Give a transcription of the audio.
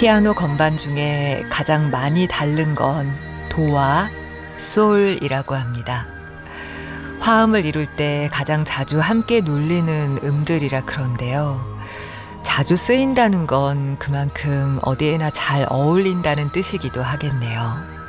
피아노 건반 중에 가장 많이 다른 건 도와 솔이라고 합니다. 화음을 이룰 때 가장 자주 함께 눌리는 음들이라 그런데요. 자주 쓰인다는 건 그만큼 어디에나 잘 어울린다는 뜻이기도 하겠네요.